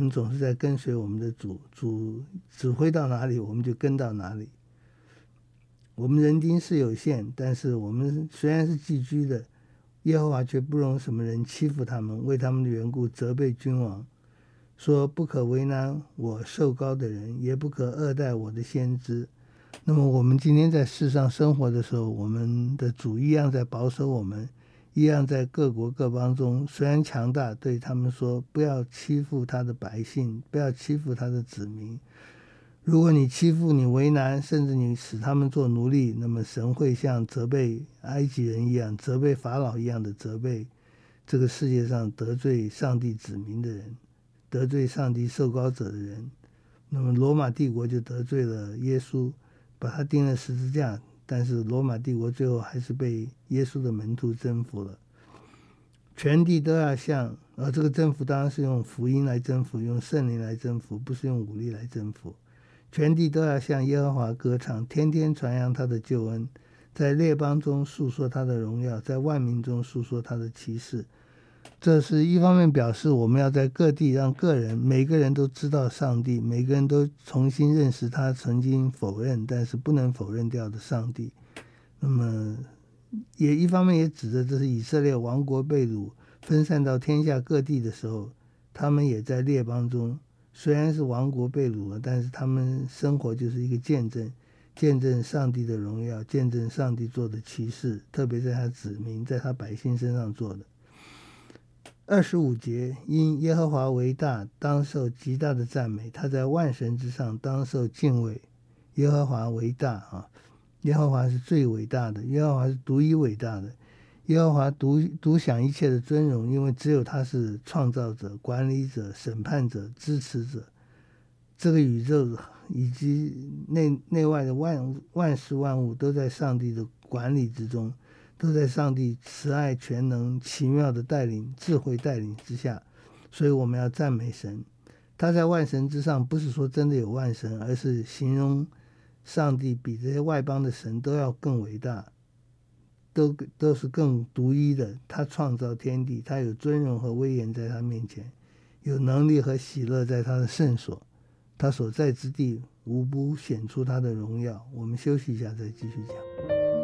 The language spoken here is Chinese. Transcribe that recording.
们总是在跟随我们的主，主指挥到哪里我们就跟到哪里。我们人丁是有限，但是我们虽然是寄居的，耶和华却不容什么人欺负他们，为他们的缘故责备君王，说不可为难我受膏的人，也不可恶待我的先知。那么我们今天在世上生活的时候，我们的主一样在保守我们，一样在各国各邦中，虽然强大，对他们说不要欺负他的百姓，不要欺负他的子民。如果你欺负你为难，甚至你使他们做奴隶，那么神会像责备埃及人一样，责备法老一样的责备这个世界上得罪上帝子民的人，得罪上帝受膏者的人。那么罗马帝国就得罪了耶稣，把他钉了十字架，但是罗马帝国最后还是被耶稣的门徒征服了。全地都要像这个征服当然是用福音来征服，用圣灵来征服，不是用武力来征服。全地都要向耶和华歌唱，天天传扬他的救恩，在列邦中述说他的荣耀，在万民中述说他的奇事。这是一方面表示我们要在各地让个人每个人都知道上帝，每个人都重新认识他曾经否认但是不能否认掉的上帝。那么也一方面也指着这是以色列王国被掳分散到天下各地的时候，他们也在列邦中，虽然是王国被掳了，但是他们生活就是一个见证，见证上帝的荣耀，见证上帝做的奇事，特别在他子民在他百姓身上做的。25节，因耶和华为大，当受极大的赞美，他在万神之上，当受敬畏。耶和华为大耶和华是最伟大的，耶和华是独一伟大的，耶和华独享一切的尊荣，因为只有他是创造者、管理者、审判者、支持者。这个宇宙以及内外的万事万物都在上帝的管理之中，都在上帝慈爱全能奇妙的带领智慧带领之下，所以我们要赞美神。他在万神之上，不是说真的有万神，而是形容上帝比这些外邦的神都要更伟大，都是更独一的。他创造天地，他有尊荣和威严在他面前，有能力和喜乐在他的圣所，他所在之地无不显出他的荣耀。我们休息一下再继续讲。